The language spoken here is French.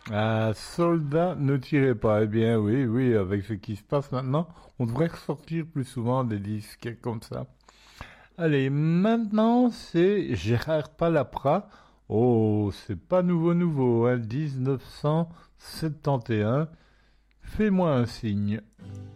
Ah, soldat, ne tirez pas. Eh bien, oui, oui, avec ce qui se passe maintenant, on devrait ressortir plus souvent des disques comme ça. Allez, maintenant, c'est Gérard Palapra. Oh, c'est pas nouveau, hein, 1971. Fais-moi un signe.